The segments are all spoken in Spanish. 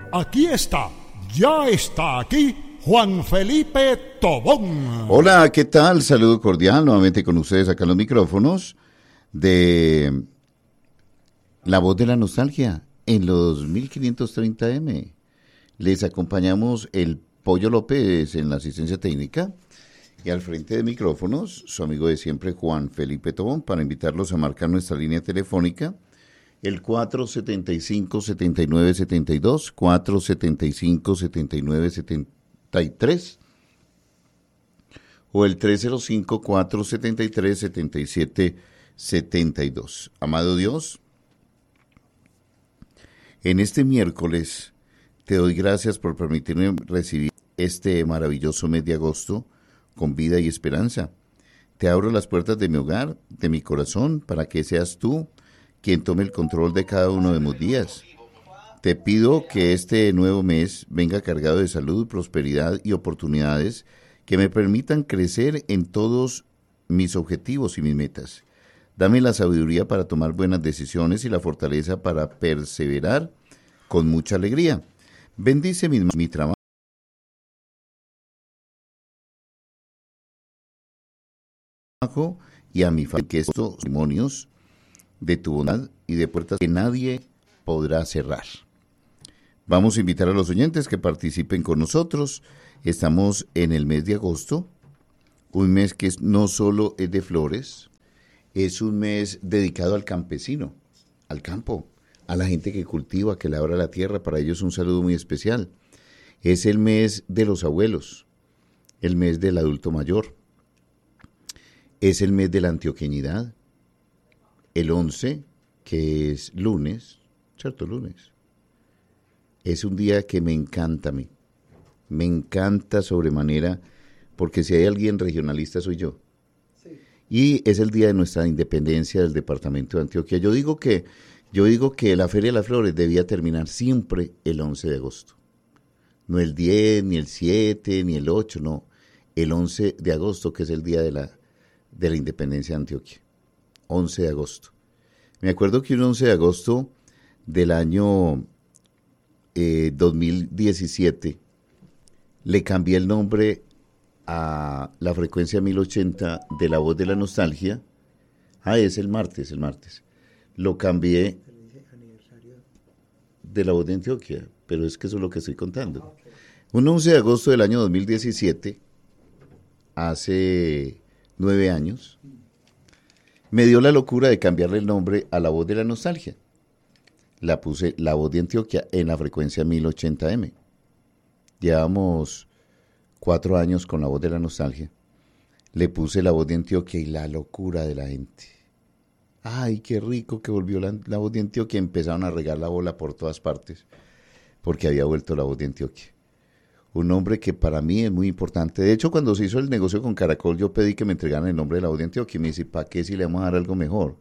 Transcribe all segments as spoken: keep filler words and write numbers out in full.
aquí está, ya está aquí Juan Felipe Tobón. Hola, ¿qué tal? Saludo cordial nuevamente con ustedes acá en los micrófonos de La Voz de la Nostalgia en los mil quinientos treinta eme. Les acompañamos el Pollo López en la asistencia técnica y al frente de micrófonos su amigo de siempre Juan Felipe Tobón, para invitarlos a marcar nuestra línea telefónica el cuatro setenta y cinco, setenta y nueve setenta y dos, cuatro setenta y cinco, setenta y nueve setenta y tres o el tres cero cinco, cuatro setenta y tres, setenta y siete setenta y dos. Amado Dios, en este miércoles te doy gracias por permitirme recibir este maravilloso mes de agosto con vida y esperanza. Te abro las puertas de mi hogar, de mi corazón, para que seas tú quien tome el control de cada uno de mis días. Te pido que este nuevo mes venga cargado de salud, prosperidad y oportunidades que me permitan crecer en todos mis objetivos y mis metas. Dame la sabiduría para tomar buenas decisiones y la fortaleza para perseverar con mucha alegría. Bendice mi, mi trabajo y a mi familia, que estos testimonios de tu bondad y de puertas que nadie podrá cerrar. Vamos a invitar a los oyentes que participen con nosotros. Estamos en el mes de agosto, un mes que no solo es de flores, es un mes dedicado al campesino, al campo, a la gente que cultiva, que labra la tierra. Para ellos un saludo muy especial. Es el mes de los abuelos, el mes del adulto mayor. Es el mes de la antioqueñidad. El once, que es lunes, ¿cierto? Lunes. Es un día que me encanta a mí. Me encanta sobremanera, porque si hay alguien regionalista soy yo. Sí. Y es el día de nuestra independencia del departamento de Antioquia. Yo digo que, yo digo que la Feria de las Flores debía terminar siempre el once de agosto. No el diez, ni el siete, ni el ocho, no. El once de agosto, que es el día de la, de la independencia de Antioquia. once de agosto. Me acuerdo que un once de agosto del año eh, dos mil diecisiete le cambié el nombre a la frecuencia mil ochenta de La Voz de la Nostalgia. Ah, es el martes, el martes. Lo cambié de La Voz de Antioquia, pero es que eso es lo que estoy contando. Un once de agosto del año dos mil diecisiete, hace nueve años, me dio la locura de cambiarle el nombre a La Voz de la Nostalgia. La puse La Voz de Antioquia en la frecuencia mil ochenta eme. Llevamos cuatro años con La Voz de la Nostalgia. Le puse La Voz de Antioquia y la locura de la gente. Ay, qué rico que volvió la, la Voz de Antioquia. Empezaron a regar la bola por todas partes porque había vuelto La Voz de Antioquia. Un nombre que para mí es muy importante. De hecho, cuando se hizo el negocio con Caracol, yo pedí que me entregaran el nombre de La Voz de Antioquia. Y me dice, ¿para qué si le vamos a dar algo mejor?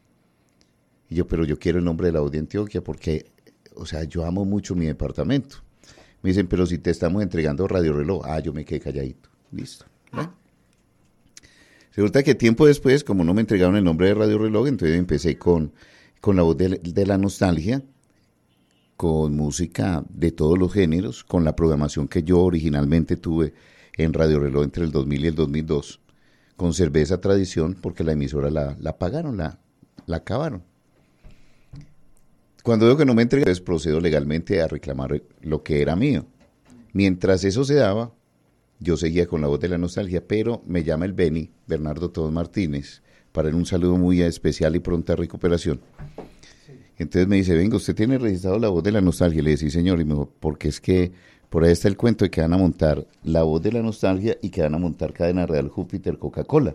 Y yo, pero yo quiero el nombre de La Voz de Antioquia porque, o sea, yo amo mucho mi departamento. Me dicen, pero si te estamos entregando Radio Reloj. Ah, yo me quedé calladito. Listo. ¿Eh? Resulta que tiempo después, como no me entregaron el nombre de Radio Reloj, entonces empecé con, con La Voz de, de la Nostalgia, con música de todos los géneros, con la programación que yo originalmente tuve en Radio Reloj entre el dos mil y el dos mil dos, conservé esa tradición porque la emisora la, la pagaron, la, la acabaron. Cuando veo que no me entregan, pues procedo legalmente a reclamar lo que era mío. Mientras eso se daba, yo seguía con La Voz de la Nostalgia, pero me llama el Beni, Bernardo Tobón Martínez, para un saludo muy especial y pronta recuperación. Entonces me dice, venga, ¿usted tiene registrado La Voz de la Nostalgia? Le dije, sí, señor, y me dijo, porque es que por ahí está el cuento de que van a montar La Voz de la Nostalgia y que van a montar Cadena Real Júpiter Coca-Cola.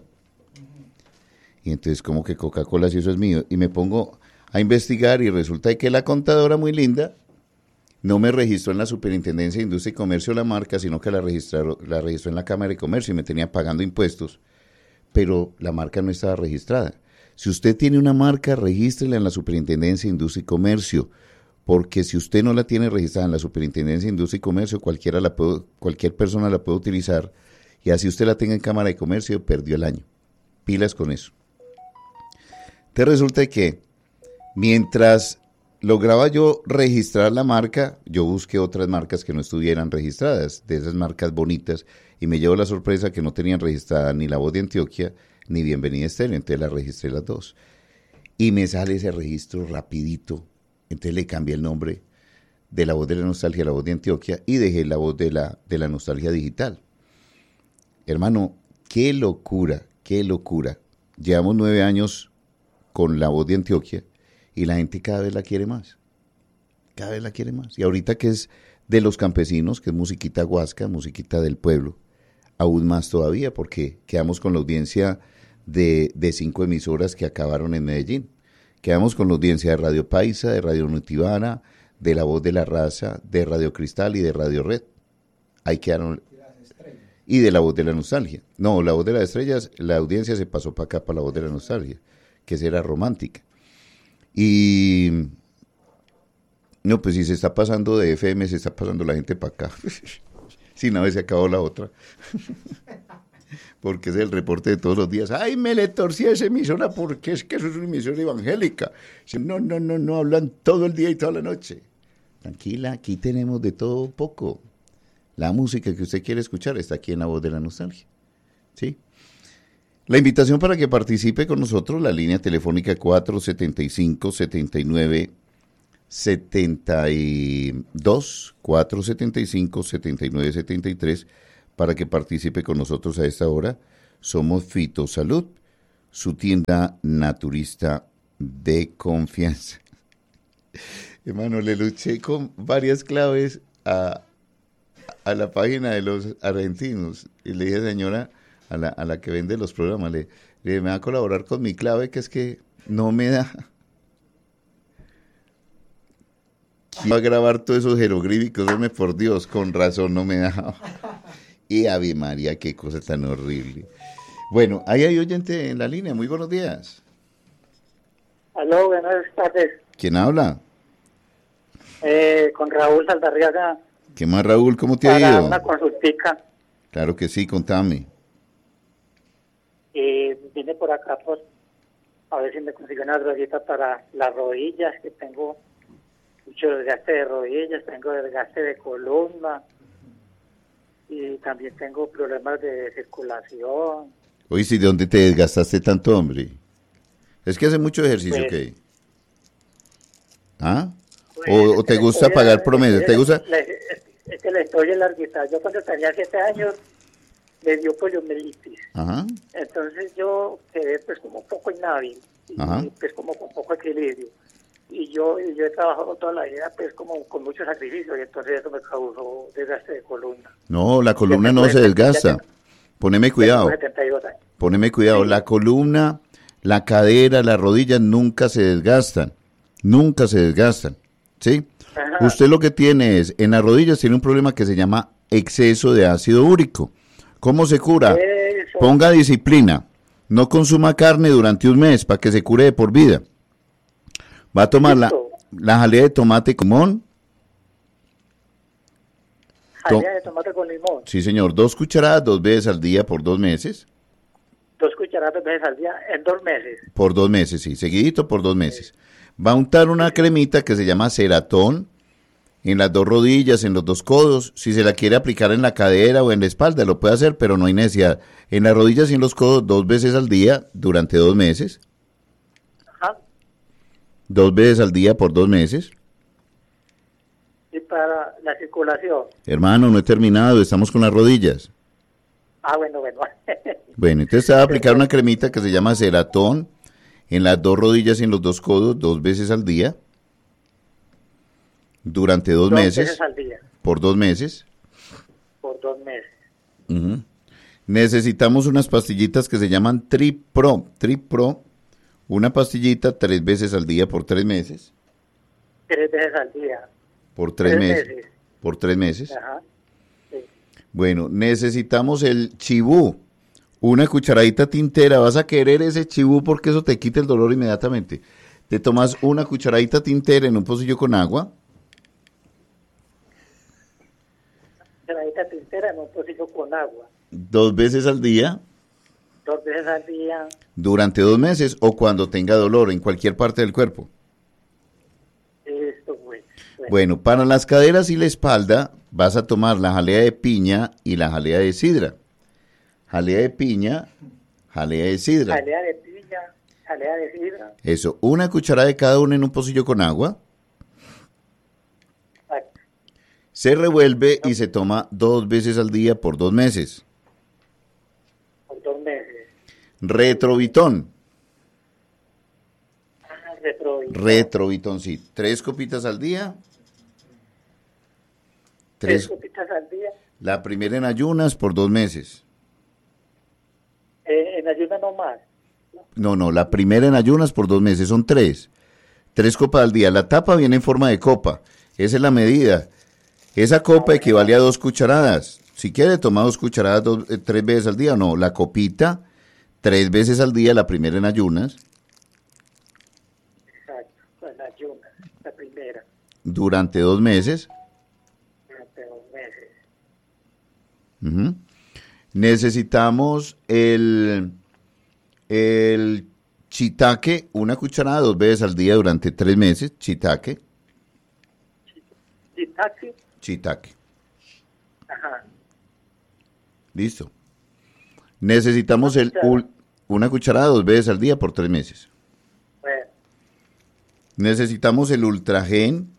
Y entonces, como que Coca-Cola, si eso es mío, y me pongo a investigar y resulta que la contadora muy linda no me registró en la Superintendencia de Industria y Comercio la marca, sino que la registró, la registró en la Cámara de Comercio y me tenía pagando impuestos, pero la marca no estaba registrada. Si usted tiene una marca, regístrela en la Superintendencia de Industria y Comercio, porque si usted no la tiene registrada en la Superintendencia de Industria y Comercio, cualquiera la puede, cualquier persona la puede utilizar, y así usted la tenga en Cámara de Comercio, perdió el año. Pilas con eso. Te resulta que mientras lograba yo registrar la marca, yo busqué otras marcas que no estuvieran registradas, de esas marcas bonitas, y me llevó la sorpresa que no tenían registrada ni La Voz de Antioquia, ni Bienvenida Estéreo, entonces la registré las dos. Y me sale ese registro rapidito, entonces le cambié el nombre de La Voz de la Nostalgia a La Voz de Antioquia y dejé La Voz de la, de la Nostalgia Digital. Hermano, qué locura, qué locura. Llevamos nueve años con La Voz de Antioquia y la gente cada vez la quiere más. Cada vez la quiere más. Y ahorita que es de los campesinos, que es musiquita huasca, musiquita del pueblo, aún más todavía, porque quedamos con la audiencia de, de cinco emisoras que acabaron en Medellín. Quedamos con la audiencia de Radio Paisa, de Radio Notibara, de La Voz de la Raza, de Radio Cristal y de Radio Red. Ahí quedaron. Y de La Voz de la Nostalgia. No, La Voz de las Estrellas, la audiencia se pasó para acá, para La Voz de la Nostalgia, que esa era romántica. Y no, pues si se está pasando de F M, se está pasando la gente para acá. Si una vez se acabó la otra. Porque es el reporte de todos los días. Ay, me le torcí a esa emisora porque es que eso es una emisora evangélica. No, no, no, no, hablan todo el día y toda la noche. Tranquila, aquí tenemos de todo un poco. La música que usted quiere escuchar está aquí en La Voz de la Nostalgia. ¿Sí? La invitación para que participe con nosotros, la línea telefónica cuatro setenta y cinco, setenta y nueve, setenta y dos, cuatro setenta y cinco, setenta y nueve, setenta y tres, para que participe con nosotros a esta hora. Somos Fitosalud, su tienda naturista de confianza. Hermano, le luché con varias claves a, a la página de los argentinos y le dije, señora, a la, a la que vende los programas, le, le dije, me va a colaborar con mi clave, que es que no me da. Va a grabar todos esos jeroglíficos, hombre, por Dios, con razón no me da. Y Ave María, qué cosa tan horrible. Bueno, ahí hay oyente en la línea, muy buenos días. Aló, buenas tardes. ¿Quién habla? Eh, con Raúl Saldarriaga. ¿Qué más, Raúl? ¿Cómo te ha Para ido? una consultica. Claro que sí, contame. Y vine por acá por a ver si me consigo una droguita para las rodillas, que tengo mucho desgaste de rodillas, tengo desgaste de columna y también tengo problemas de circulación. Oye, ¿sí, ¿de dónde te desgastaste tanto, hombre? Es que hace mucho ejercicio, Pues, ¿qué? ¿Ah? Pues, ¿O, o te gusta pagar promedio? ¿Te gusta? La, es que la historia es larguita. Yo cuando tenía siete años me dio poliomielitis. Ajá. Entonces yo quedé pues como un poco inhábil y Ajá. pues como con poco equilibrio. Y yo y yo he trabajado toda la vida pues como con mucho sacrificio y entonces eso me causó desgaste de columna. No, la columna Ya no tengo- se ya desgasta. tengo- Poneme Tengo cuidado, setenta y dos años. poneme cuidado. Sí. La columna, la cadera, las rodillas nunca se desgastan. Nunca se desgastan. ¿Sí? Ajá. Usted lo que tiene es, en las rodillas tiene un problema que se llama exceso de ácido úrico. ¿Cómo se cura? Eso. Ponga disciplina. No consuma carne durante un mes para que se cure de por vida. Va a tomar la, Listo. la jalea de tomate con limón. Jalea de tomate con limón. Sí, señor. Dos cucharadas, dos veces al día por dos meses. Dos cucharadas dos veces al día en dos meses. Por dos meses, sí. Seguidito por dos meses. Va a untar una cremita que se llama Ceratón en las dos rodillas, en los dos codos. Si se la quiere aplicar en la cadera o en la espalda, lo puede hacer, pero no hay necesidad. En las rodillas y en los codos, dos veces al día durante dos meses. Ajá. Dos veces al día por dos meses. Y para la circulación. Hermano, no he terminado, estamos con las rodillas. Ah, bueno, bueno. Bueno, entonces se va a aplicar una cremita que se llama Ceratón en las dos rodillas y en los dos codos, dos veces al día. Durante dos, Dos meses. veces al día. Por dos meses. Por dos meses. Ujú. Necesitamos unas pastillitas que se llaman Tripro. Tripro, una pastillita tres veces al día por tres meses. Tres veces al día. Por tres, Tres meses. meses. Por tres meses. Ajá. Sí. Bueno, necesitamos el chibú. Una cucharadita tintera. Vas a querer ese chibú porque eso te quita el dolor inmediatamente. Te tomas una cucharadita tintera en un pocillo con agua. Cucharadita tintera en un pocillo con agua. Dos veces al día. Dos veces al día. Durante dos meses o cuando tenga dolor en cualquier parte del cuerpo. Eh, Bueno, para las caderas y la espalda vas a tomar la jalea de piña y la jalea de sidra. Jalea de piña, jalea de sidra. Jalea de piña, jalea de sidra. Eso, una cucharada de cada una en un pocillo con agua. Exacto. Se revuelve y se toma dos veces al día por dos meses. Por dos meses. Retrovitón. Ah, retrovitón. Retrovitón, sí. Tres copitas al día. Tres Tres. copitas al día. La primera en ayunas por dos meses. Eh, en ayuda no más. No, no, la primera en ayunas por dos meses, son tres. Tres copas al día. La tapa viene en forma de copa. Esa es la medida. Esa copa equivale a dos cucharadas. Si quiere, toma dos cucharadas dos, eh, tres veces al día o no. La copita, tres veces al día, la primera en ayunas. Exacto. Pues la ayuda, la primera. Durante dos meses. Durante dos meses. Ujú. Necesitamos el, el shiitake, una cucharada dos veces al día durante tres meses. Shiitake, Shiitake. shiitake. Ajá. Listo. Necesitamos Una el cucharada. ul- una cucharada dos veces al día por tres meses. Bueno, Necesitamos el ultragen.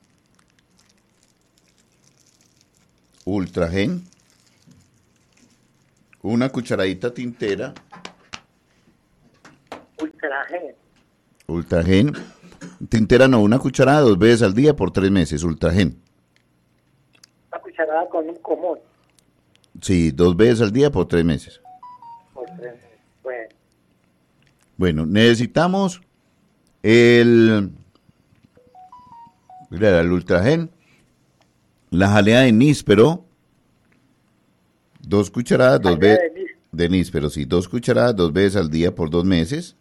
Ultragen. Una cucharadita tintera. ultraje. Ultragen. Tintera no, una cucharada dos veces al día por tres meses. Ultragen. Una cucharada con un común. Sí, dos veces al día por tres meses. Por tres meses. Bueno, Bueno, necesitamos el, mira, el ultragen, la jalea de níspero, dos cucharadas, dos jalea veces de níspero. de níspero, sí, dos cucharadas, dos veces al día por dos meses.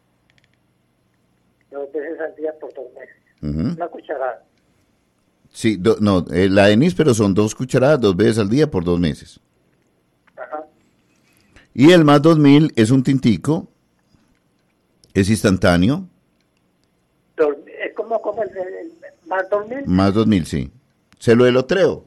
dos veces al día por dos meses. Ujú. Una cucharada. Sí, do- no, eh, la de níspero son dos cucharadas, dos veces al día por dos meses. Ajá. Y el más dos mil es un tintico, es instantáneo, Dormi- es como, como el, el- el más dormir. más dos mil, sí. Se lo deletreo,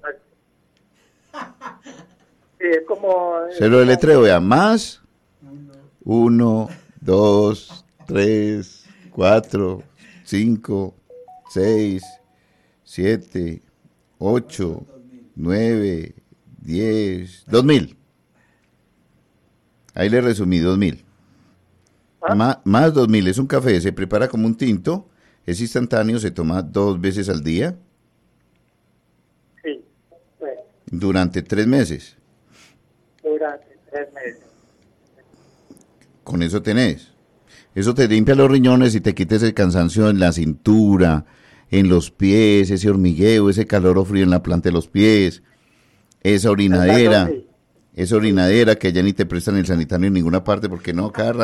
Sí, es como. se lo deletreo, vea, más uno, dos, tres, cuatro, cinco, seis, siete, ocho, nueve, diez, dos mil. Ahí le resumí, dos mil. ¿Ah? Ma- más dos mil, es un café, se prepara como un tinto, es instantáneo, se toma dos veces al día Sí. Bueno, durante tres meses. durante tres meses. Con eso tenés. Eso te limpia los riñones y te quita ese cansancio en la cintura, en los pies, ese hormigueo, ese calor o frío en la planta de los pies, esa orinadera, Sí. esa orinadera que ya ni te prestan el sanitario en ninguna parte porque no, cada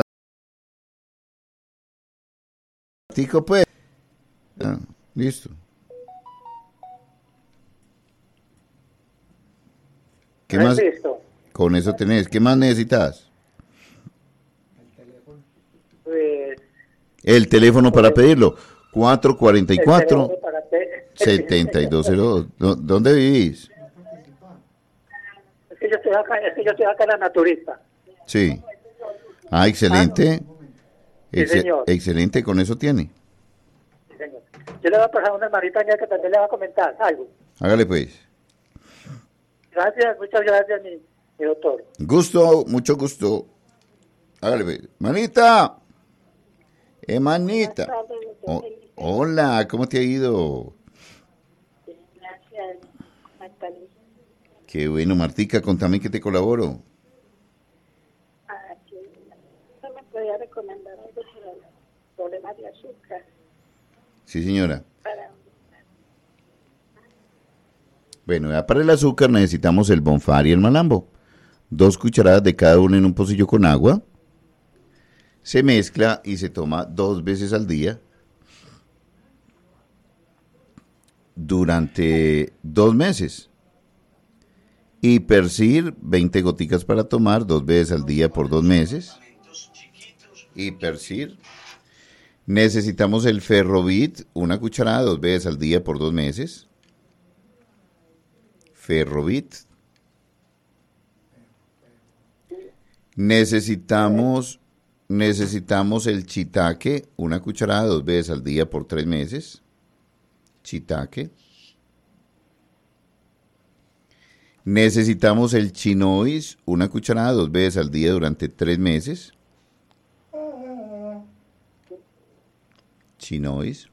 ratico pues. Ah, listo. ¿Qué ¿No más? es listo? Con eso tenés. ¿Qué más necesitas? Pues. El teléfono para pedirlo. cuatro cuatro el cuatro, teléfono para te- setenta y dos cero dos. ¿Dó- ¿Dónde vivís? Es que yo estoy acá, es que yo estoy acá en la naturista. Sí. Ah, excelente. Sí, Exe- señor. excelente, con eso tiene. Sí, señor. Yo le voy a pasar a una hermanita mía que también le va a comentar algo. Hágale pues. Gracias, muchas gracias, mi, mi doctor. Gusto, mucho gusto. Hágale pues. Manita. Eh, manita. Oh, hola, ¿cómo te ha ido? Gracias, Magdalena. Qué bueno, Martica, contame que te colaboro. Ah, que no me podía recomendar algo para el problema de azúcar. Sí, señora. Para Bueno, ya para el azúcar necesitamos el bonfar y el malambo. Dos cucharadas de cada uno en un pocillo con agua. Se mezcla y se toma dos veces al día durante dos meses. Y Persir, veinte goticas para tomar dos veces al día por dos meses. Y Persir. Necesitamos el Ferrovit, una cucharada dos veces al día por dos meses. Ferrovit. Necesitamos, necesitamos el Chitaque, una cucharada dos veces al día por tres meses. Chitaque. Necesitamos el Chinois, una cucharada dos veces al día durante tres meses. Chinois.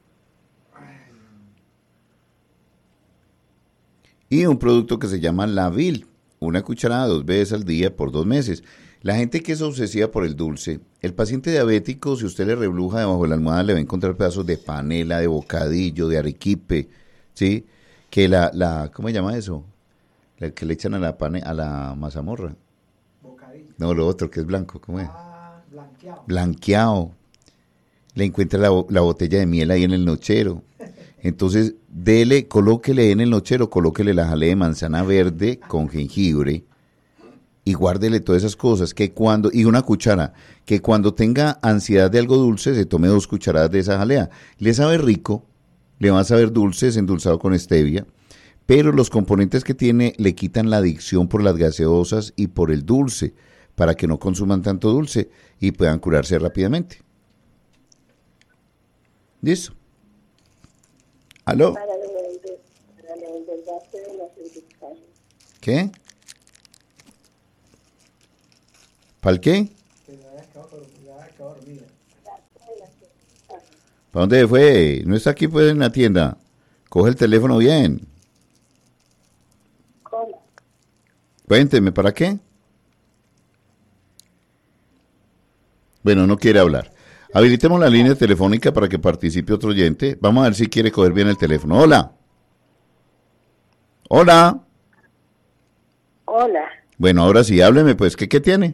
Y un producto que se llama Lavil, una cucharada dos veces al día por dos meses. La gente que es obsesiva por el dulce, el paciente diabético, si usted le rebluja debajo de la almohada, le va a encontrar pedazos de panela, de bocadillo, de arequipe, ¿sí? Que la, la ¿cómo se llama eso? La que le echan a la pane, a la mazamorra. Bocadillo. No, lo otro que es blanco, ¿cómo es? Ah, blanqueado. Blanqueado. Le encuentra la, la botella de miel ahí en el nochero. Entonces, dele, colóquele en el nochero, colóquele la jalea de manzana verde con jengibre y guárdele todas esas cosas, que cuando, y una cuchara, que cuando tenga ansiedad de algo dulce, se tome dos cucharadas de esa jalea. Le sabe rico, le va a saber dulce, es endulzado con stevia, pero los componentes que tiene le quitan la adicción por las gaseosas y por el dulce, para que no consuman tanto dulce y puedan curarse rápidamente. ¿Listo? ¿Aló? Para lo del, para lo del desgaste de la cervical. ¿Qué? ¿Para el qué? ¿Para dónde fue? No está aquí pues en la tienda. Coge el teléfono bien. ¿Cómo? Cuénteme, ¿para qué? Bueno, no quiere hablar. Habilitemos la línea telefónica para que participe otro oyente. Vamos a ver si quiere coger bien el teléfono. Hola. Hola. Hola. Bueno, ahora sí, hábleme pues. ¿Qué, qué tiene?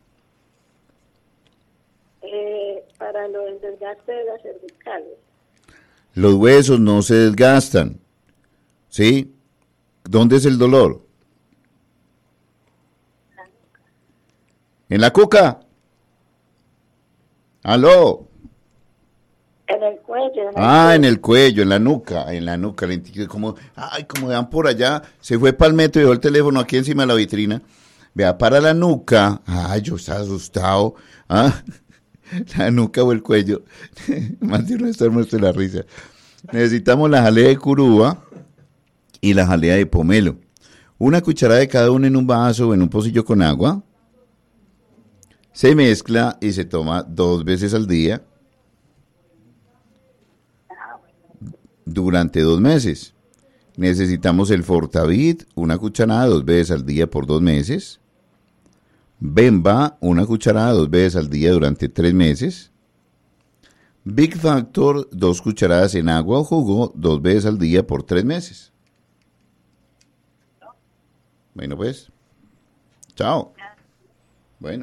Eh, para lo del desgaste de las cervicales. Los huesos no se desgastan. ¿Sí? ¿Dónde es el dolor? ¿En la cuca? ¿Aló? En el cuello. En el Ah, cuello. en el cuello, en la nuca, en la nuca. le enti- Como, ay, como vean por allá, se fue para el metro y dejó el teléfono aquí encima de la vitrina. Vea, para la nuca. Ay, yo estaba asustado. Ah, la nuca o el cuello. Más de uno está muerto de la risa. Necesitamos la jalea de curúa y la jalea de pomelo. Una cucharada de cada uno en un vaso o en un pocillo con agua. Se mezcla y se toma dos veces al día durante dos meses. Necesitamos el Fortavit, una cucharada dos veces al día por dos meses. Bemba, una cucharada dos veces al día durante tres meses. Big Factor, dos cucharadas en agua o jugo, dos veces al día por tres meses. Bueno, pues. Chao. Bueno.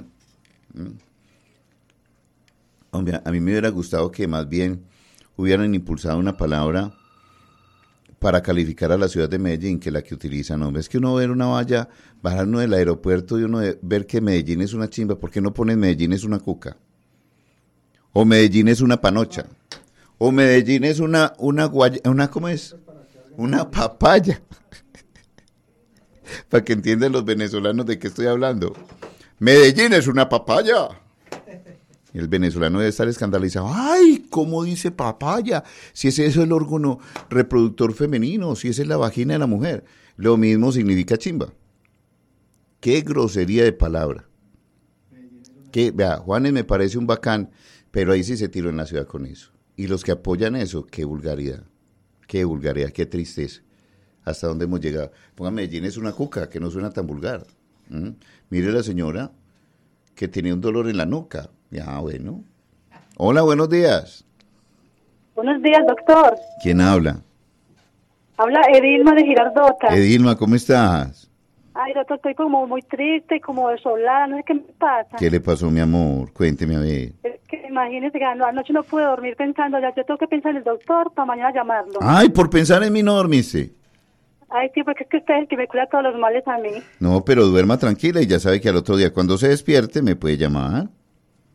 Hombre, a mí me hubiera gustado que más bien hubieran impulsado una palabra para calificar a la ciudad de Medellín que la que utilizan. Hombre, es que uno ver una valla, bajar uno del aeropuerto y uno de, ver que Medellín es una chimba. ¿Por qué no ponen Medellín es una cuca? O Medellín es una panocha. O Medellín es una, una guaya, una, ¿cómo es? Una papaya. Para que entiendan los venezolanos de qué estoy hablando. Medellín es una papaya. El venezolano debe estar escandalizado. ¡Ay! ¿Cómo dice papaya? Si ese es el órgano reproductor femenino, si esa es la vagina de la mujer. Lo mismo significa chimba. ¡Qué grosería de palabra! Que, vea, Juanes me parece un bacán, pero ahí sí se tiró en la ciudad con eso. Y los que apoyan eso, qué vulgaridad. Qué vulgaridad, qué tristeza. Hasta dónde hemos llegado. Ponga Medellín es una cuca, que no suena tan vulgar. ¿Mm? Mire la señora que tenía un dolor en la nuca. Ya, bueno. Hola, buenos días. Buenos días, doctor. ¿Quién habla? Habla Edilma de Girardota. Edilma, ¿cómo estás? Ay, doctor, estoy como muy triste, como desolada, no sé qué me pasa. ¿Qué le pasó, mi amor? Cuénteme a ver. Es que imagínese que ano- anoche no pude dormir pensando, ya yo tengo que pensar en el doctor para mañana llamarlo. Ay, por pensar en mí no dormiste. Ay, sí, porque es que usted es el que me cura todos los males a mí. No, pero duerma tranquila y ya sabe que al otro día cuando se despierte me puede llamar.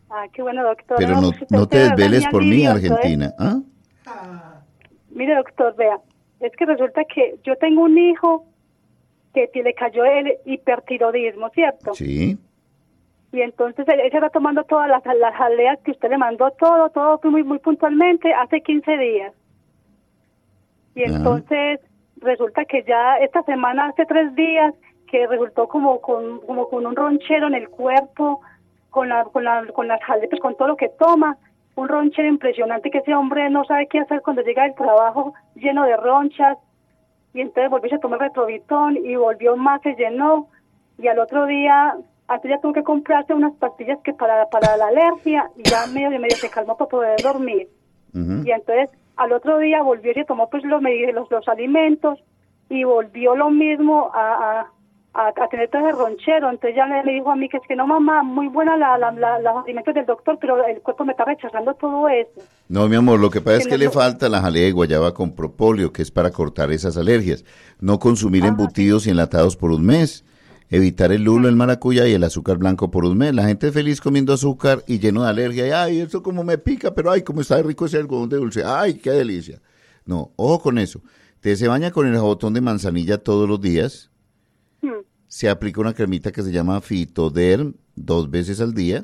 Ah, qué bueno, doctor. Pero no, no, pues, no te usted, desveles me por mí, alivia, Argentina. ¿Ah? ¿sabes? Mire, doctor, vea, es que resulta que yo tengo un hijo que te- le cayó el hipertiroidismo, ¿cierto? Sí. Y entonces él, él se va tomando todas las, las jaleas que usted le mandó, todo, todo muy, muy puntualmente, hace quince días. Y Ajá. entonces resulta que ya esta semana, hace tres días, que resultó como con, como con un ronchero en el cuerpo, con la, con la, con las jaleas, pues con todo lo que toma, un ronchero impresionante que ese hombre no sabe qué hacer cuando llega del trabajo lleno de ronchas, y entonces volvió a tomar retrovitón y volvió más, se llenó, y al otro día, antes ya tuvo que comprarse unas pastillas que para, para la alergia, y ya medio de medio se calmó para poder dormir. Ujú. Y entonces al otro día volvió y se tomó pues los, medi- los, los alimentos y volvió lo mismo a, a, a, a tener todo ese ronchero. Entonces ya me, me dijo a mí que es que no, mamá, muy buena la, la, la, los alimentos del doctor, pero el cuerpo me está rechazando todo eso. No, mi amor, lo que pasa es Que que no- le no- falta la jalea de guayaba con propóleo, que es para cortar esas alergias. No consumir Ah, embutidos y enlatados por un mes. Evitar el lulo, el maracuyá y el azúcar blanco por un mes. La gente es feliz comiendo azúcar y lleno de alergia. Y, ay, esto como me pica, pero ay, como está rico ese algodón de dulce. Ay, qué delicia. No, ojo con eso. Te se baña con el jabotón de manzanilla todos los días. Hmm. Se aplica una cremita que se llama Fitoderm dos veces al día.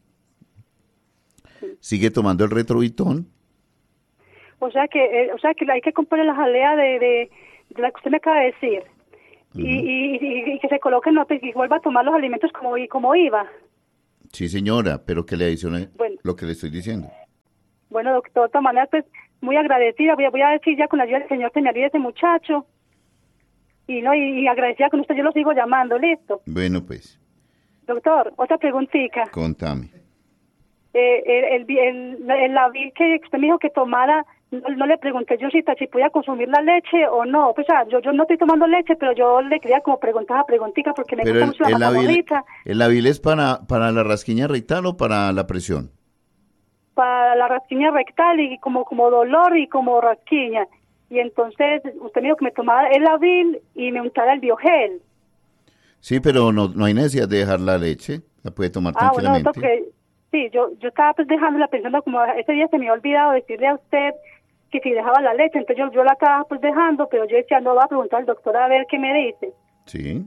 Sigue tomando el retrovitón. O sea que eh, o sea que hay que comprarle la jalea de, de, de la que usted me acaba de decir. Y, y, y, y que se coloque en nota y vuelva a tomar los alimentos como, y- como iba. Sí, señora, pero que le adicione Bueno. lo que le estoy diciendo. Bueno, doctor, de todas maneras, pues, muy agradecida. Voy a, voy a decir ya con la ayuda del Señor que me alivie ese muchacho. Y no y, y agradecida con usted, yo lo sigo llamando, listo. Bueno, pues, Doctor, otra preguntita. contame. Eh, el, el, el, el Lavil que usted me dijo que tomara, no, no le pregunté yo si, si podía consumir la leche o no. Pues, o sea, yo, yo no estoy tomando leche, pero yo le quería como preguntar a preguntica porque me Pero gusta el, mucho la el Avil, mazamorrita. ¿el Avil es para, para la rasquiña rectal o para la presión? Para la rasquiña rectal y como como dolor y como rasquiña. Y entonces usted me dijo que me tomara el Avil y me untara el Biogel. Sí, pero no, no hay necesidad de dejar la leche. La puede tomar Ah, bueno, tranquilamente. doctor, que sí, yo yo estaba pues dejándola pensando como ese día se me había olvidado decirle a usted que si dejaba la leche, entonces yo, yo la estaba pues dejando, pero yo decía, no, va a preguntar al doctor a ver qué me dice. Sí.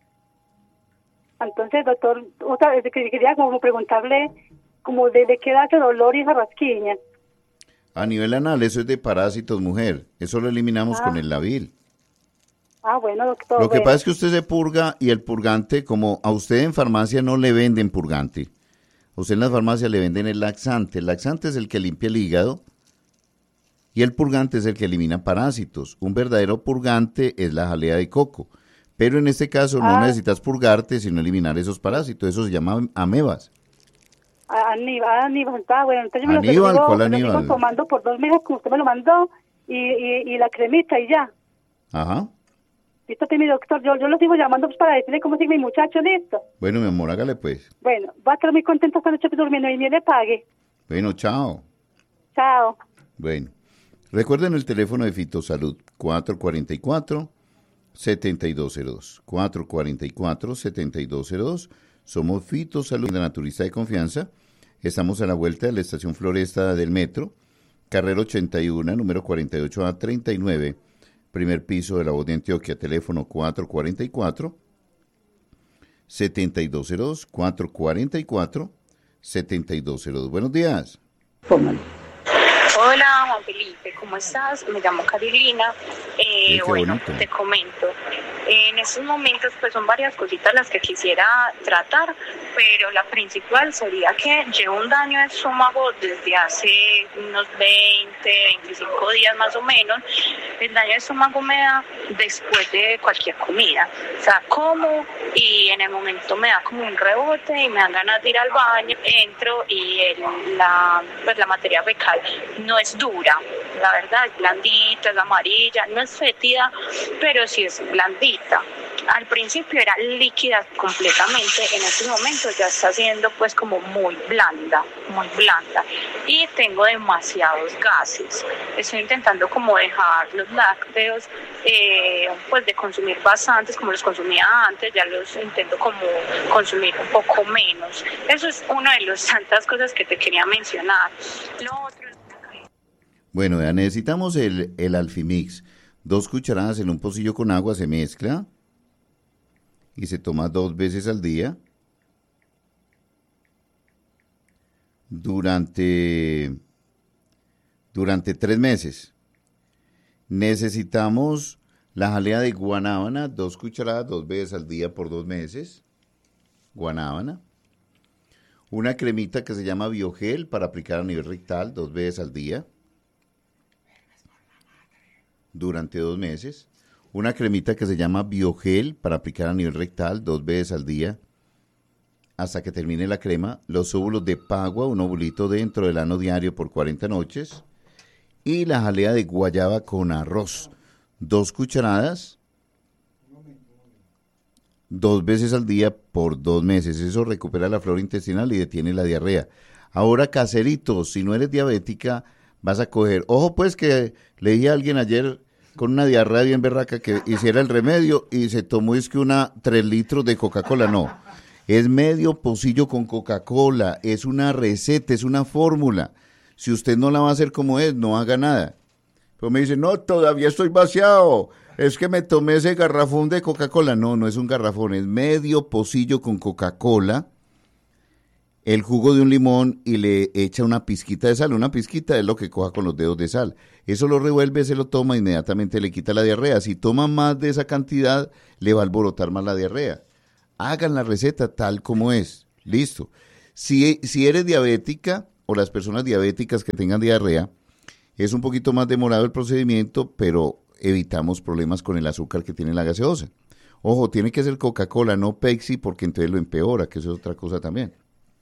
Entonces, doctor, otra vez que quería como preguntarle como de, de qué edad ese dolor y esa rasquiña. A nivel anal, eso es de parásitos, mujer. Eso lo eliminamos Ah. con el Lavil. Ah, bueno, doctor. Lo que bueno. pasa es que usted se purga y el purgante, como a usted en farmacia no le venden purgante. A usted en las farmacias le venden el laxante. El laxante es el que limpia el hígado y el purgante es el que elimina parásitos. Un verdadero purgante es la jalea de coco. Pero en este caso no Ah. necesitas purgarte, sino eliminar esos parásitos. Eso se llama amebas. Ah, Aníbal, Aníbal, está bueno. Entonces yo me lo- Aníbal, lo sigo, ¿cuál me lo sigo Aníbal? tomando por dos meses como usted me lo mandó y, y, y la cremita y ya. Ajá. Listo, mi doctor, yo, yo lo sigo llamando pues, para decirle cómo sigue mi muchacho, listo. Bueno, mi amor, hágale pues. Bueno, va a estar muy contento esta noche pues, durmiendo y ni le pague. Bueno, chao. Chao. Bueno, recuerden el teléfono de Fitosalud, cuatro cuatro cuatro, siete dos cero dos. cuatro cuatro cuatro, siete dos cero dos. Somos Fitosalud, la naturista de confianza. Estamos a la vuelta de la estación Floresta del Metro, carrera ochenta y uno, número cuarenta y ocho A treinta y nueve, primer piso de la Voz de Antioquia, teléfono cuatro cuatro cuatro, siete dos cero dos, cuatro cuatro cuatro, siete dos cero dos. Buenos días. Hola Juan Felipe, ¿cómo estás? Me llamo Carolina. Eh, Sí, qué bueno, bonito. te comento. En estos momentos pues son varias cositas las que quisiera tratar, pero la principal sería que llevo un daño de estómago desde hace unos veinte, veinticinco días más o menos. El daño de estómago me da después de cualquier comida. O sea, como y en el momento me da como un rebote y me dan ganas de ir al baño. Entro y el, la, pues, la materia fecal no es dura, la verdad, es blandita, es amarilla, no es fétida, pero sí es blandita. al principio era líquida completamente, en estos momentos ya está siendo pues como muy blanda, muy blanda, y tengo demasiados gases. Estoy intentando como dejar los lácteos eh, pues de consumir bastantes como los consumía antes, ya los intento como consumir un poco menos. Eso es una de las tantas cosas que te quería mencionar. Lo otro es... Bueno, ya necesitamos el, el Alfimix. Dos cucharadas en un pocillo con agua, se mezcla y se toma dos veces al día durante, durante tres meses. Necesitamos la jalea de guanábana, dos cucharadas, dos veces al día por dos meses. Guanábana. Una cremita que se llama Biogel para aplicar a nivel rectal, dos veces al día durante dos meses. Una cremita que se llama Biogel para aplicar a nivel rectal dos veces al día hasta que termine la crema. Los óvulos de pagua, un ovulito dentro del ano diario por cuarenta noches. Y la jalea de guayaba con arroz, dos cucharadas, dos veces al día por dos meses. Eso recupera la flora intestinal y detiene la diarrea. Ahora, caseritos, si no eres diabética, vas a coger. Ojo, pues, que le dije a alguien ayer con una diarrea bien berraca que hiciera el remedio y se tomó es que una tres litros de Coca-Cola. No, es medio pocillo con Coca-Cola, es una receta, es una fórmula. Si usted no la va a hacer como es, no haga nada. Pero me dice, no, todavía estoy vaciado, es que me tomé ese garrafón de Coca-Cola. No, no es un garrafón, es medio pocillo con Coca-Cola, el jugo de un limón y le echa una pizquita de sal. Una pizquita es lo que coja con los dedos de sal. Eso lo revuelve, se lo toma, inmediatamente le quita la diarrea. Si toma más de esa cantidad, le va a alborotar más la diarrea. Hagan la receta tal como es. Listo. Si, si eres diabética o las personas diabéticas que tengan diarrea, es un poquito más demorado el procedimiento, pero evitamos problemas con el azúcar que tiene la gaseosa. Ojo, tiene que ser Coca-Cola, no Pepsi, porque entonces lo empeora, que eso es otra cosa también.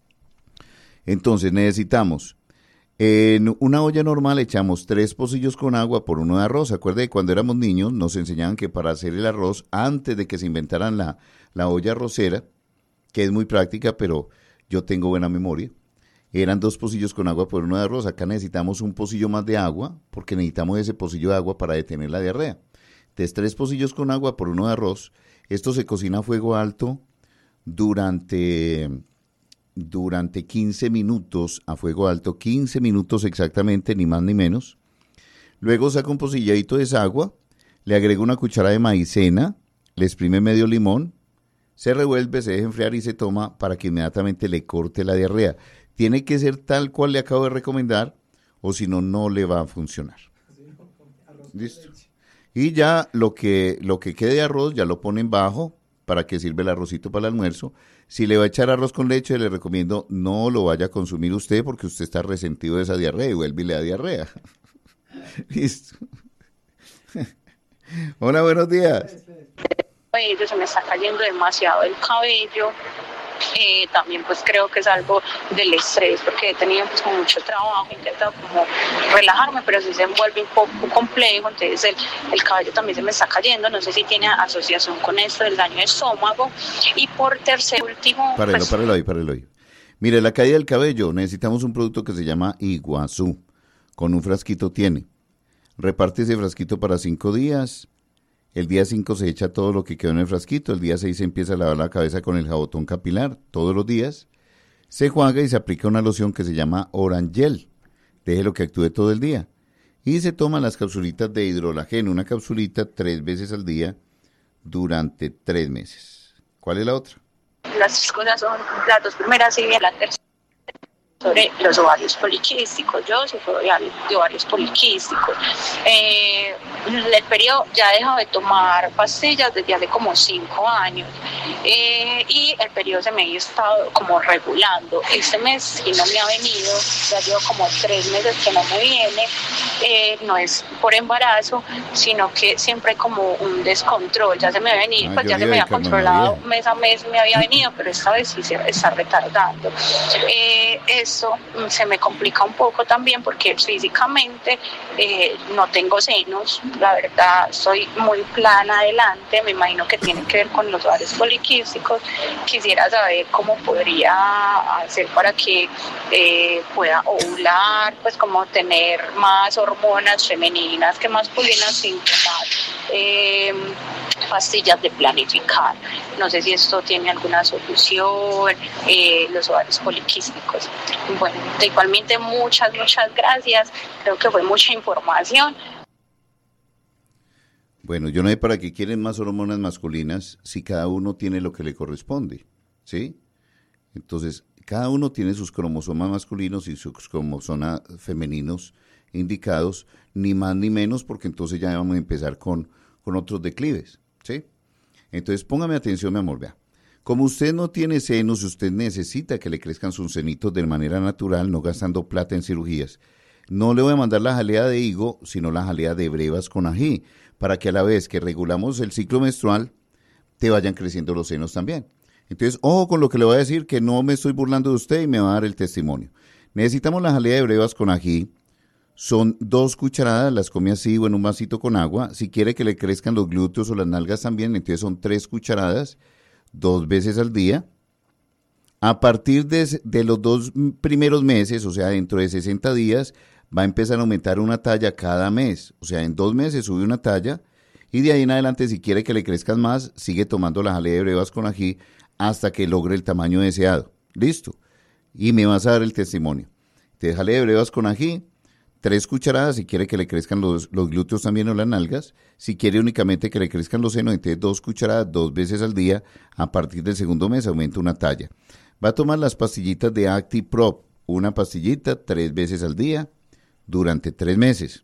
Entonces necesitamos, en una olla normal echamos tres pocillos con agua por uno de arroz. Acuerde que cuando éramos niños nos enseñaban que para hacer el arroz, antes de que se inventaran la, la olla arrocera, que es muy práctica, pero yo tengo buena memoria, eran dos pocillos con agua por uno de arroz. Acá necesitamos un pocillo más de agua, porque necesitamos ese pocillo de agua para detener la diarrea. Entonces, tres pocillos con agua por uno de arroz. Esto se cocina a fuego alto durante... durante quince minutos a fuego alto, quince minutos exactamente, ni más ni menos. Luego saca un pocilladito de esa agua, le agrega una cucharada de maicena, le exprime medio limón, se revuelve, se deja enfriar y se toma para que inmediatamente le corte la diarrea. Tiene que ser tal cual le acabo de recomendar, o si no, no le va a funcionar. ¿Listo? Y ya lo que, lo que quede de arroz ya lo ponen bajo, para que sirve el arrocito para el almuerzo. Si le va a echar arroz con leche, le recomiendo no lo vaya a consumir usted porque usted está resentido de esa diarrea y vuelve y le da diarrea. Listo. Hola, buenos días. Cabello, se me está cayendo demasiado el cabello. Eh, también pues creo que es algo del estrés porque he tenido pues como mucho trabajo, he intentado como relajarme, pero sí se vuelve un poco complejo, entonces el, el cabello también se me está cayendo. No sé si tiene asociación con esto del daño de estómago. Y por tercer último... Párelo, pues, párelo ahí, párelo ahí. Mire, la caída del cabello, necesitamos un producto que se llama Iguazú. Con un frasquito tiene. Reparte ese frasquito para cinco días. El día cinco se echa todo lo que quedó en el frasquito. El día seis se empieza a lavar la cabeza con el jabotón capilar todos los días. Se juega y se aplica una loción que se llama Orangel. Déjelo que actúe todo el día. Y se toman las capsulitas de hidrolageno. Una capsulita tres veces al día durante tres meses. ¿Cuál es la otra? Las tres cosas son las dos primeras y bien la tercera. Sobre los ovarios poliquísticos, yo sufro de ovarios poliquísticos. Eh, el periodo ya he dejado de tomar pastillas desde hace como cinco años eh, y el periodo se me ha estado como regulando. Este mes sí no me ha venido, ya llevo como tres meses que no me viene. Eh, no es por embarazo, sino que siempre hay como un descontrol. Ya se me ha venido, ah, pues ya se me había controlado mes a mes, me había venido, pero esta vez sí se está retardando. Eh, eso se me complica un poco también porque físicamente eh, no tengo senos, la verdad soy muy plana adelante, me imagino que tiene que ver con los ovarios poliquísticos. Quisiera saber cómo podría hacer para que eh, pueda ovular, pues como tener más hormonas femeninas que masculinas sin tomar eh, pastillas de planificar. No sé si esto tiene alguna solución, eh, los ovarios poliquísticos. Bueno, igualmente muchas, muchas gracias. Creo que fue mucha información. Bueno, yo no sé para qué quieren más hormonas masculinas si cada uno tiene lo que le corresponde, ¿sí? Entonces, cada uno tiene sus cromosomas masculinos y sus cromosomas femeninos indicados, ni más ni menos, porque entonces ya vamos a empezar con, con otros declives, ¿sí? Entonces, póngame atención, mi amor, vea. Como usted no tiene senos, usted necesita que le crezcan sus senitos de manera natural, no gastando plata en cirugías. No le voy a mandar la jalea de higo, sino la jalea de brevas con ají, para que a la vez que regulamos el ciclo menstrual, te vayan creciendo los senos también. Entonces, ojo con lo que le voy a decir, que no me estoy burlando de usted y me va a dar el testimonio. Necesitamos la jalea de brevas con ají. Son dos cucharadas, las come así o en un vasito con agua. Si quiere que le crezcan los glúteos o las nalgas también, entonces son tres cucharadas, dos veces al día. A partir de, de los dos primeros meses, o sea, dentro de sesenta días, va a empezar a aumentar una talla cada mes. O sea, en dos meses sube una talla y de ahí en adelante, si quiere que le crezcan más, sigue tomando la jalea de brevas con ají hasta que logre el tamaño deseado. Listo. Y me vas a dar el testimonio. Te jalea de brevas con ají, tres cucharadas si quiere que le crezcan los, los glúteos también o las nalgas. Si quiere únicamente que le crezcan los senos, entonces dos cucharadas dos veces al día. A partir del segundo mes aumenta una talla. Va a tomar las pastillitas de ActiProp, una pastillita tres veces al día durante tres meses.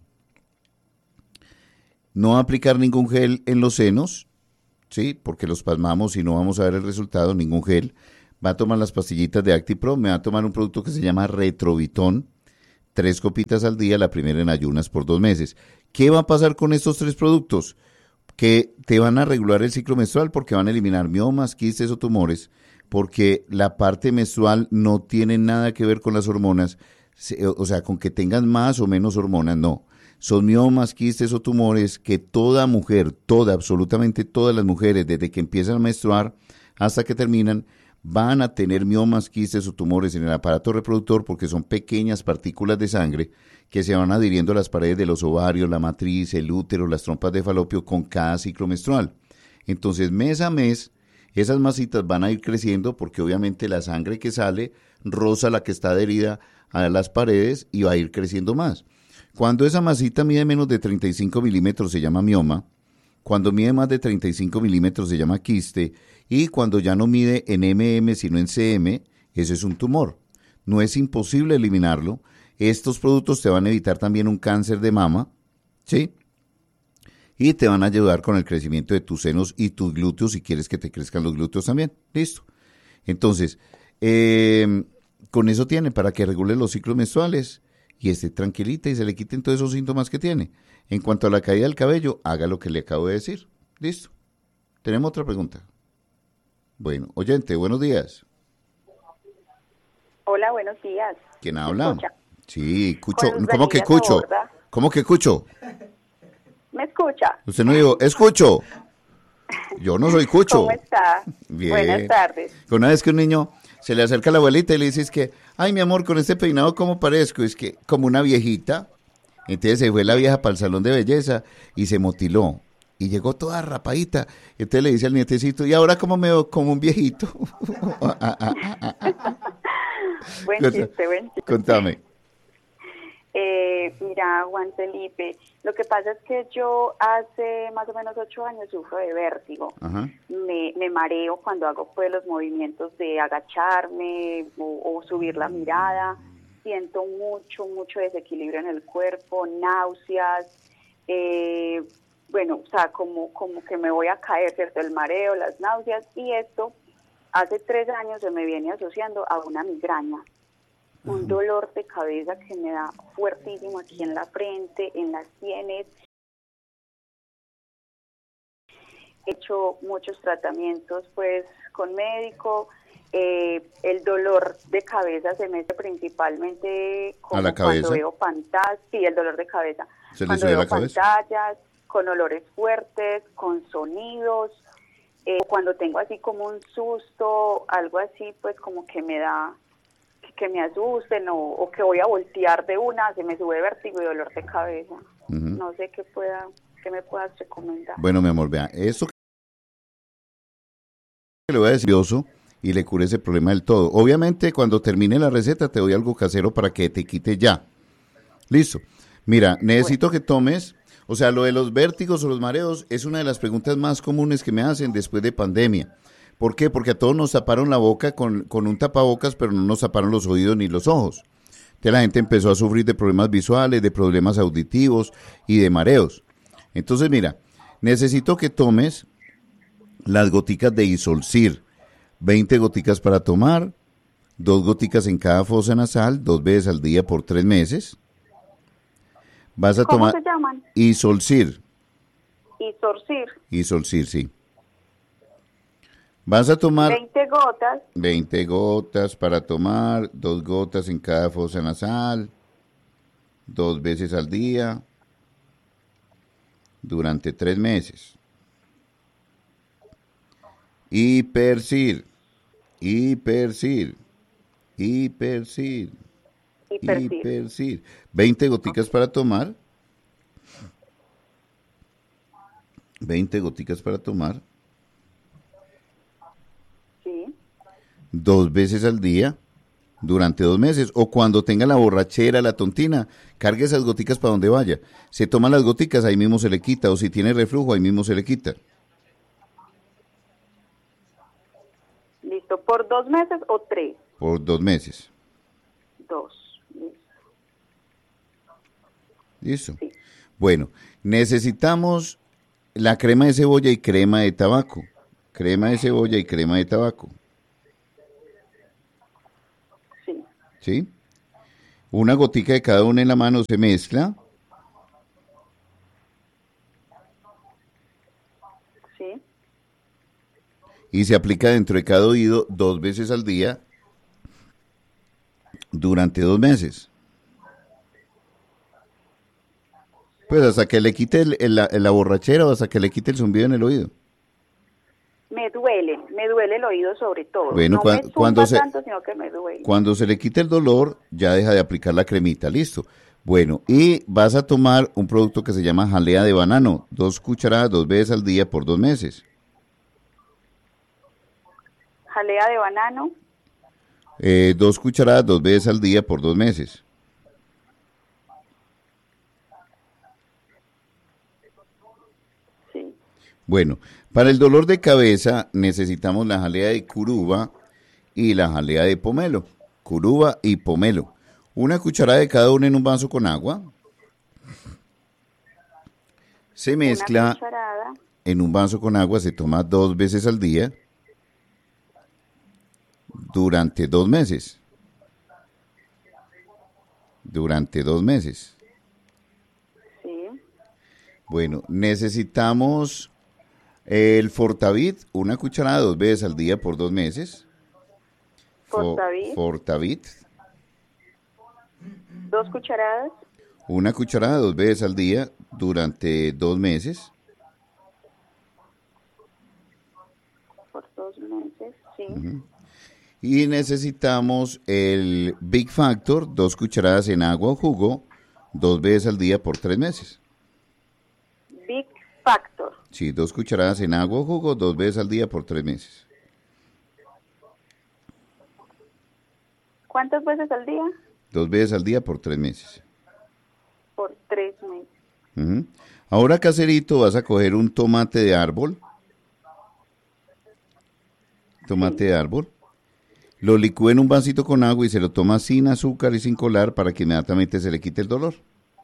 No va a aplicar ningún gel en los senos, ¿sí? Porque los pasmamos y no vamos a ver el resultado, ningún gel. Va a tomar las pastillitas de ActiProp, me va a tomar un producto que se llama Retrovitón, tres copitas al día, la primera en ayunas por dos meses. ¿Qué va a pasar con estos tres productos? Que te van a regular el ciclo menstrual porque van a eliminar miomas, quistes o tumores, porque la parte menstrual no tiene nada que ver con las hormonas, o sea, con que tengan más o menos hormonas, no. Son miomas, quistes o tumores que toda mujer, toda, absolutamente todas las mujeres, desde que empiezan a menstruar hasta que terminan, van a tener miomas, quistes o tumores en el aparato reproductor porque son pequeñas partículas de sangre que se van adhiriendo a las paredes de los ovarios, la matriz, el útero, las trompas de falopio con cada ciclo menstrual. Entonces, mes a mes, esas masitas van a ir creciendo porque obviamente la sangre que sale roza la que está adherida a las paredes y va a ir creciendo más. Cuando esa masita mide menos de treinta y cinco milímetros se llama mioma, cuando mide más de treinta y cinco milímetros se llama quiste y cuando ya no mide en eme eme sino en ce eme, eso es un tumor. No es imposible eliminarlo. Estos productos te van a evitar también un cáncer de mama, ¿sí? Y te van a ayudar con el crecimiento de tus senos y tus glúteos si quieres que te crezcan los glúteos también. Listo. Entonces, eh, con eso tiene para que regule los ciclos menstruales y esté tranquilita y se le quiten todos esos síntomas que tiene. En cuanto a la caída del cabello, haga lo que le acabo de decir. Listo. Tenemos otra pregunta. Bueno, oyente, buenos días. Hola, buenos días. ¿Quién habla? ¿Me escucha? Sí, Cucho. Con ¿Cómo que Daniela Cucho? Taborda. ¿Cómo que Cucho? ¿Me escucha? Usted no dijo, escucho. Yo no soy Cucho. ¿Cómo está? Bien. Buenas tardes. Una vez que un niño se le acerca a la abuelita y le dice, es que, ay, mi amor, con este peinado, ¿cómo parezco? Es que, como una viejita. Entonces se fue la vieja para el salón de belleza y se motiló. Y llegó toda rapadita. Entonces le dice al nietecito, ¿y ahora cómo me veo? Como un viejito. Buen Conta- chiste, buen chiste. Contame. Eh, mira, Juan Felipe, lo que pasa es que yo hace más o menos ocho años sufro de vértigo. Ajá. Me, me mareo cuando hago pues los movimientos de agacharme o, o subir la mirada. Siento mucho, mucho desequilibrio en el cuerpo, náuseas, eh, bueno, o sea, como, como que me voy a caer, ¿cierto? El mareo, las náuseas, y esto hace tres años se me viene asociando a una migraña. Un dolor de cabeza que me da fuertísimo aquí en la frente, en las sienes. He hecho muchos tratamientos pues con médico Eh, el dolor de cabeza se me hace principalmente como ¿A la cabeza? cuando veo pantallas, sí, el dolor de cabeza. ¿Se le Cuando sube veo la cabeza? pantallas, con olores fuertes, con sonidos, eh, cuando tengo así como un susto, algo así, pues como que me da, que, que me asusten o, o que voy a voltear de una, se me sube vértigo y dolor de cabeza. Ujú. No sé qué pueda, qué me puedas recomendar. Bueno, mi amor, vea, esto que le voy a decir curioso y le cure ese problema del todo. Obviamente, cuando termine la receta, te doy algo casero para que te quite ya. Listo. Mira, necesito que tomes, o sea, lo de los vértigos o los mareos es una de las preguntas más comunes que me hacen después de pandemia. ¿Por qué? Porque a todos nos taparon la boca con, con un tapabocas, pero no nos taparon los oídos ni los ojos. Entonces la gente empezó a sufrir de problemas visuales, de problemas auditivos y de mareos. Entonces, mira, necesito que tomes las goticas de Isolcir, veinte goticas para tomar, dos goticas en cada fosa nasal, dos veces al día por tres meses. Vas a ¿Cómo tomar se llaman? Isolcir, Isorcir, Isolcir, sí. Vas a tomar veinte gotas, veinte gotas para tomar, dos gotas en cada fosa nasal, dos veces al día, durante tres meses. Hipercir, Hipercir, Hipercir, Hipercir. Hipercir. veinte goticas para tomar. veinte goticas para tomar. Sí. Dos veces al día durante dos meses. O cuando tenga la borrachera, la tontina, cargue esas goticas para donde vaya. Se toma las goticas, ahí mismo se le quita. O si tiene reflujo, ahí mismo se le quita. Listo, ¿por dos meses o tres? Por dos meses. Dos. Listo. ¿Listo? Sí. Bueno, necesitamos la crema de cebolla y crema de tabaco. Crema de cebolla y crema de tabaco. Sí. ¿Sí? Una gotica de cada una en la mano se mezcla. Sí. Y se aplica dentro de cada oído dos veces al día durante dos meses. Pues hasta que le quite el, el- la, la borrachera o hasta que le quite el zumbido en el oído. Me duele, me duele el oído sobre todo. Bueno, no cua- me zumba cuando se- tanto, sino que me duele. Cuando se le quite el dolor, ya deja de aplicar la cremita, listo. Bueno, y vas a tomar un producto que se llama jalea de banano, dos cucharadas dos veces al día por dos meses. Jalea de banano, Eh, dos cucharadas dos veces al día por dos meses. sí. Bueno, para el dolor de cabeza necesitamos la jalea de curuba y la jalea de pomelo. Curuba y pomelo. Una cucharada de cada una en un vaso con agua. Se Una mezcla cucharada, en un vaso con agua, se toma dos veces al día durante dos meses. Durante dos meses. sí. Bueno, necesitamos el Fortavit, una cucharada dos veces al día por dos meses. Fo- Fortavit. Fortavit, Dos cucharadas, una cucharada dos veces al día durante dos meses. por dos meses, sí. Y necesitamos el Big Factor, dos cucharadas en agua o jugo, dos veces al día por tres meses. Big Factor, Sí, dos cucharadas en agua o jugo, dos veces al día por tres meses. ¿cuántas veces al día? Dos veces al día por tres meses. Por tres meses. Ujú. Ahora, caserito, vas a coger un tomate de árbol. Tomate de árbol. Lo licúa en un vasito con agua y se lo toma sin azúcar y sin colar para que inmediatamente se le quite el dolor.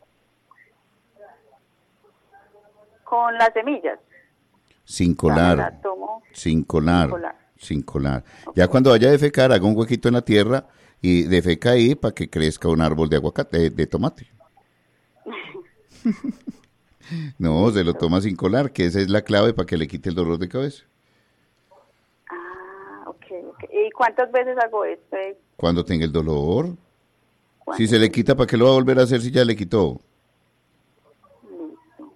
Con las semillas. Sin Ya me la colar. tomo. Sin colar. Sin colar. Sin colar. Ya cuando vaya a defecar, haga un huequito en la tierra y defeca ahí para que crezca un árbol de aguacate, de, de tomate. No, se lo toma sin colar, que esa es la clave para que le quite el dolor de cabeza. Ah, ok, ok. ¿Y cuántas veces hago esto? Cuando tenga el dolor. ¿Cuántas? Si se le quita, ¿para qué lo va a volver a hacer si ya le quitó? Listo.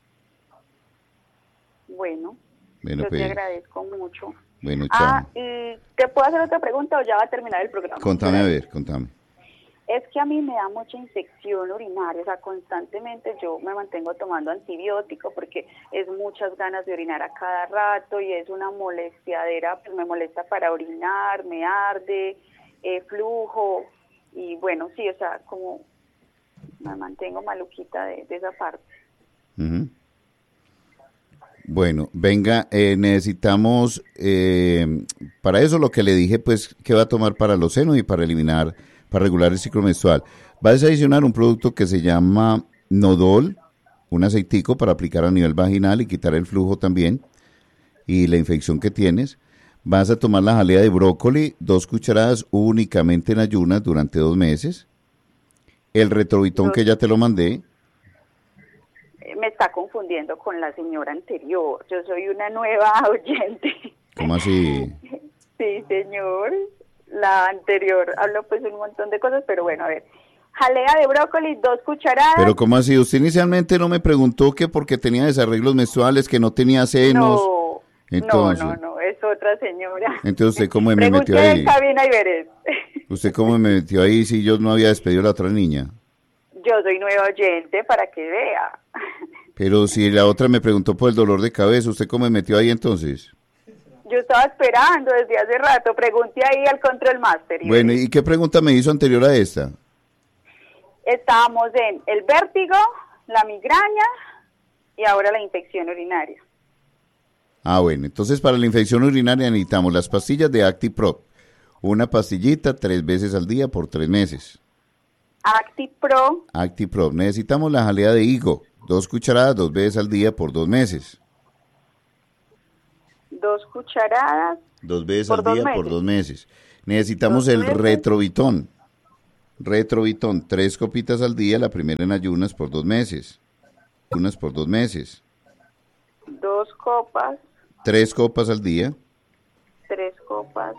Bueno, Bueno, yo pues, te agradezco mucho. bueno, chao. Ah, ¿y te puedo hacer otra pregunta o ya va a terminar el programa? Contame, a ver, contame. Es que a mí me da mucha infección urinaria, o sea, constantemente yo me mantengo tomando antibiótico porque es muchas ganas de orinar a cada rato y es una molestiadera, pues me molesta para orinar, me arde, eh, flujo y bueno, sí, o sea, como me mantengo maluquita de, de esa parte. Uh-huh. Bueno, venga, eh, necesitamos, eh, para eso lo que le dije, pues, que va a tomar para los senos y para eliminar, para regular el ciclo menstrual. Vas a adicionar un producto que se llama Nodol, un aceitico para aplicar a nivel vaginal y quitar el flujo también y la infección que tienes. Vas a tomar la jalea de brócoli, dos cucharadas únicamente en ayunas durante dos meses. El retrovitón Dos. que ya te lo mandé. Me está confundiendo con la señora anterior, yo soy una nueva oyente. ¿Cómo así? Sí, señor. La anterior habló pues un montón de cosas, pero bueno, a ver. Jalea de brócoli, dos cucharadas. Pero ¿cómo así? Usted inicialmente no me preguntó que porque tenía desarreglos menstruales, que no tenía senos. No, Entonces, no, no, no, es otra señora. Entonces, ¿usted cómo me Pregunté metió ahí? en cabina y veré. ¿Usted cómo me metió ahí si yo no había despedido a la otra niña? Yo soy nueva oyente para que vea. Pero si la otra me preguntó por el dolor de cabeza, ¿usted cómo me metió ahí entonces? Yo estaba esperando desde hace rato, pregunté ahí al Control Master. Y Bueno, ¿y qué pregunta me hizo anterior a esta? estábamos en el vértigo, la migraña y ahora la infección urinaria. Ah, bueno, entonces para la infección urinaria necesitamos las pastillas de ActiProp. Una pastillita tres veces al día por tres meses. ActiPro, ActiProp. Necesitamos la jalea de higo, dos cucharadas dos veces al día por dos meses. dos cucharadas. Dos veces Por al dos día por meses. dos meses. Necesitamos Dos el meses. retrovitón. Retrovitón, tres copitas al día, la primera en ayunas por dos meses. Ayunas por dos meses. Dos copas, Tres copas al día. tres copas